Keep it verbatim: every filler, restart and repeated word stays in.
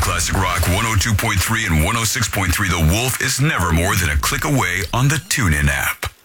Classic Rock one oh two point three and one oh six point three The Wolf is never more than a click away on the TuneIn app.